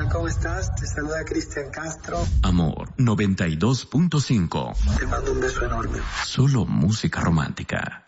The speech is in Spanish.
¿cómo estás? Te saluda Cristian Castro. Amor 92.5. Te mando un beso enorme. Solo música romántica.